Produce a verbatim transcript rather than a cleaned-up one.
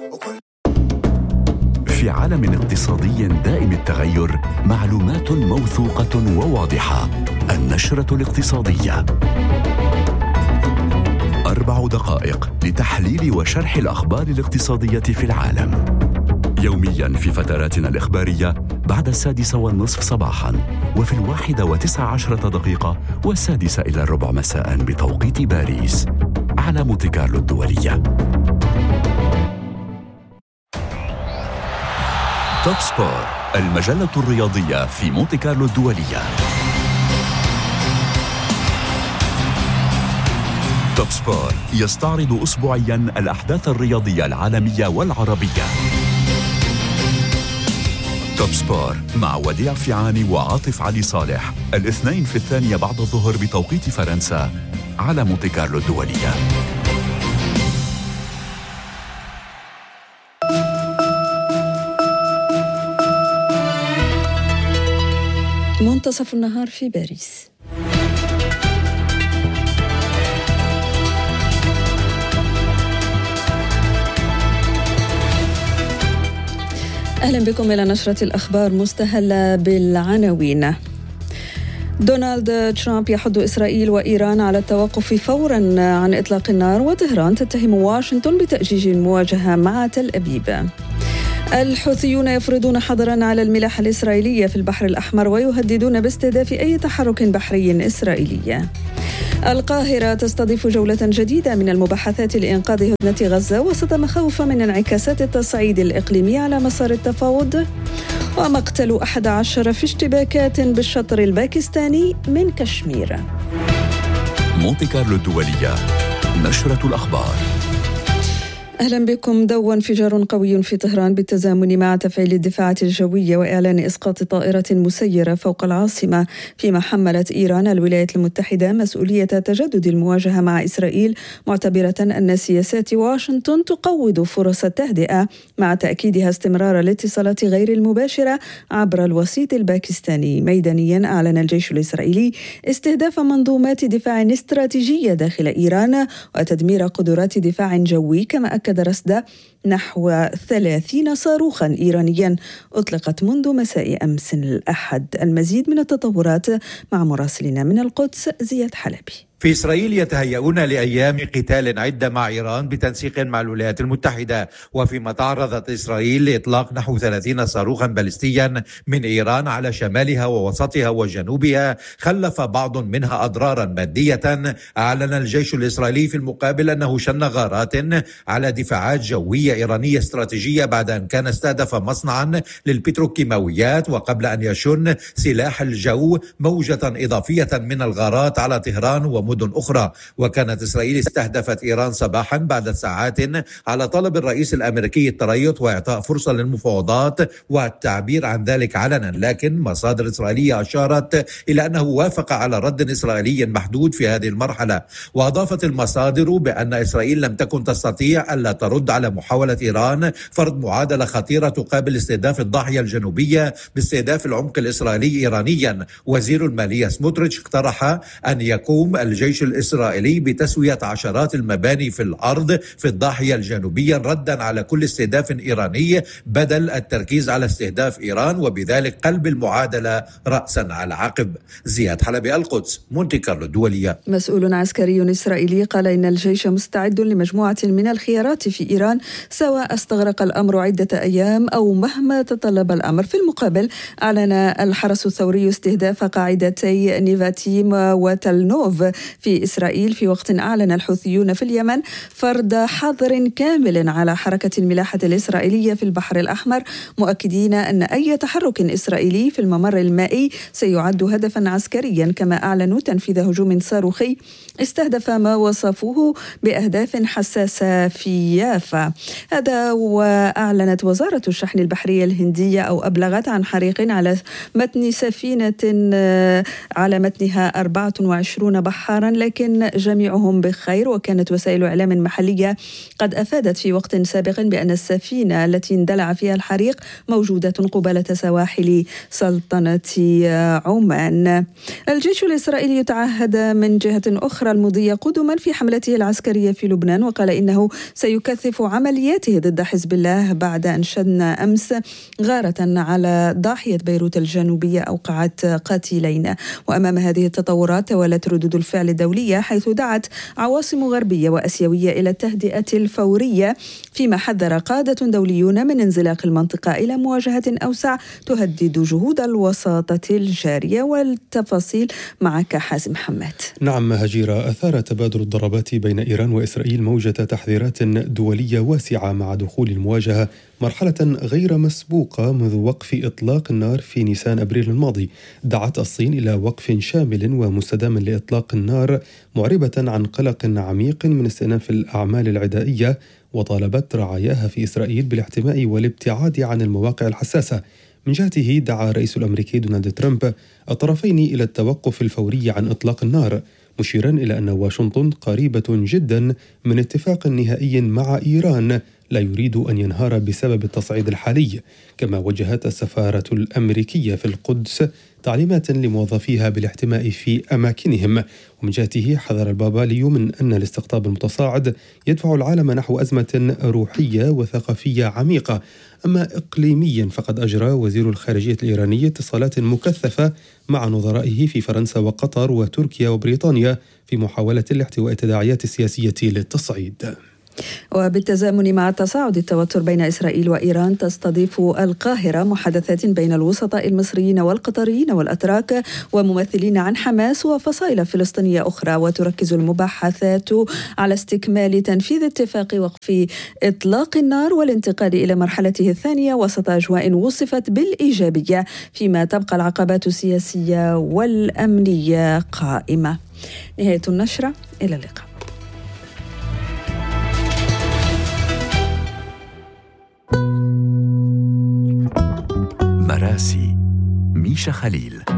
في عالم اقتصادي دائم التغير، معلومات موثوقة وواضحة. النشرة الاقتصادية، أربع دقائق لتحليل وشرح الأخبار الاقتصادية في العالم، يومياً في فتراتنا الإخبارية بعد السادسة والنصف صباحاً، وفي الواحدة وتسع عشرة دقيقة والسادسة إلى الربع مساءً بتوقيت باريس على مونتي كارلو الدولية. توب سبور، المجلة الرياضية في مونتي كارلو الدولية. توب سبور يستعرض أسبوعياً الأحداث الرياضية العالمية والعربية. توب سبور مع وديع فيعاني وعاطف علي صالح، الاثنين في الثانية بعد الظهر بتوقيت فرنسا على مونتي كارلو الدولية. منتصف النهار في باريس. أهلا بكم إلى نشرة الأخبار مستهلة بالعناوين. دونالد ترامب يحض إسرائيل وإيران على التوقف فوراً عن إطلاق النار، وطهران تتهم واشنطن بتأجيج المواجهة مع تل أبيب. الحوثيون يفرضون حظراً على الملاحة الإسرائيلية في البحر الأحمر ويهددون باستهداف أي تحرك بحري إسرائيلي. القاهرة تستضيف جولة جديدة من المباحثات لإنقاذ هدنة غزة وسط مخاوف من انعكاسات التصعيد الإقليمي على مسار التفاوض. ومقتل أحد عشر في اشتباكات بالشطر الباكستاني من كشمير. مونتي كارلو الدولية، نشرة الأخبار. أهلا بكم. دوى انفجار قوي في طهران بالتزامن مع تفعيل الدفاعات الجوية وإعلان إسقاط طائرة مسيرة فوق العاصمة، فيما حملت إيران الولايات المتحدة مسؤولية تجدد المواجهة مع إسرائيل، معتبرة أن سياسات واشنطن تقوض فرص التهدئة، مع تأكيدها استمرار الاتصالات غير المباشرة عبر الوسيط الباكستاني. ميدانيا أعلن الجيش الإسرائيلي استهداف منظومات دفاع استراتيجية داخل إيران وتدمير قدرات دفاع جوي، كما أكد رصد نحو ثلاثين صاروخا إيرانيا أطلقت منذ مساء أمس الأحد. المزيد من التطورات مع مراسلنا من القدس زياد حلبي. في إسرائيل يتهيئون لأيام قتال عدة مع إيران بتنسيق مع الولايات المتحدة، وفيما تعرضت إسرائيل لإطلاق نحو ثلاثين صاروخا باليستيا من إيران على شمالها ووسطها وجنوبها، خلف بعض منها أضرارا مادية. أعلن الجيش الإسرائيلي في المقابل أنه شن غارات على دفاعات جوية إيرانية استراتيجية بعد أن كان استهدف مصنعا للبتروكيماويات، وقبل أن يشن سلاح الجو موجة إضافية من الغارات على طهران و مدن أخرى. وكانت إسرائيل استهدفت إيران صباحا بعد ساعات على طلب الرئيس الأمريكي التريث وإعطاء فرصة للمفاوضات والتعبير عن ذلك علنا، لكن مصادر إسرائيلية أشارت إلى أنه وافق على رد إسرائيلي محدود في هذه المرحلة. وأضافت المصادر بأن إسرائيل لم تكن تستطيع ألا ترد على محاولة إيران فرض معادلة خطيرة تقابل استهداف الضاحية الجنوبية باستهداف العمق الإسرائيلي إيرانيا. وزير المالية سموتريتش اقترح أن يقوم الجيش الإسرائيلي بتسوية عشرات المباني في الأرض في الضاحية الجنوبية ردا على كل استهداف إيراني، بدل التركيز على استهداف إيران، وبذلك قلب المعادلة رأسا على عقب. زياد حلبي، القدس، مونتي كارلو الدولية. مسؤول عسكري إسرائيلي قال إن الجيش مستعد لمجموعة من الخيارات في إيران، سواء استغرق الأمر عدة أيام أو مهما تطلب الأمر. في المقابل أعلن الحرس الثوري استهداف قاعدتي نيفاتيم وتلنوف في إسرائيل، في وقت أعلن الحوثيون في اليمن فرض حظر كامل على حركة الملاحة الإسرائيلية في البحر الأحمر، مؤكدين أن أي تحرك إسرائيلي في الممر المائي سيعد هدفا عسكريا. كما أعلنوا تنفيذ هجوم صاروخي استهدف ما وصفوه بأهداف حساسة في يافا. هذا وأعلنت وزارة الشحن البحري الهندية أو أبلغت عن حريق على متن سفينة على متنها أربعة وعشرين بحارا أشعارا لكن جميعهم بخير. وكانت وسائل إعلام محلية قد أفادت في وقت سابق بأن السفينة التي اندلع فيها الحريق موجودة قبالة سواحل سلطنة عمان. الجيش الإسرائيلي يتعهد من جهة أخرى المضي قدما في حملته العسكرية في لبنان، وقال إنه سيكثف عملياته ضد حزب الله بعد أن شن أمس غارة على ضاحية بيروت الجنوبية أوقعت قتيلين. وأمام هذه التطورات توالت ردود الفعل الدولية، حيث دعت عواصم غربية وأسيوية إلى التهدئة الفورية، فيما حذر قادة دوليون من انزلاق المنطقة إلى مواجهة أوسع تهدد جهود الوساطة الجارية. والتفاصيل معك حازم محمد. نعم هجيرة، أثار تبادل الضربات بين إيران وإسرائيل موجة تحذيرات دولية واسعة مع دخول المواجهة مرحلة غير مسبوقة منذ وقف إطلاق النار في نيسان أبريل الماضي. دعت الصين إلى وقف شامل ومستدام لإطلاق النار، معربة عن قلق عميق من استئناف الأعمال العدائية، وطالبت رعاياها في إسرائيل بالاحتماء والابتعاد عن المواقع الحساسة. من جهته دعا الرئيس الأمريكي دونالد ترامب الطرفين إلى التوقف الفوري عن إطلاق النار، مشيرا إلى أن واشنطن قريبة جدا من اتفاق نهائي مع إيران لا يريد أن ينهار بسبب التصعيد الحالي. كما وجهت السفارة الأمريكية في القدس تعليمات لموظفيها بالاحتماء في أماكنهم. ومن جهته حذر البابالي من أن الاستقطاب المتصاعد يدفع العالم نحو أزمة روحية وثقافية عميقة. أما إقليميا فقد أجرى وزير الخارجية الإيراني اتصالات مكثفة مع نظرائه في فرنسا وقطر وتركيا وبريطانيا في محاولة لاحتواء التداعيات السياسية للتصعيد. وبالتزامن مع تصاعد التوتر بين إسرائيل وإيران، تستضيف القاهرة محادثات بين الوسطاء المصريين والقطريين والأتراك وممثلين عن حماس وفصائل فلسطينية أخرى. وتركز المباحثات على استكمال تنفيذ اتفاق وقف إطلاق النار والانتقال إلى مرحلته الثانية وسط أجواء وصفت بالإيجابية، فيما تبقى العقبات السياسية والأمنية قائمة. نهاية النشرة، إلى اللقاء. مراسي ميشا خليل.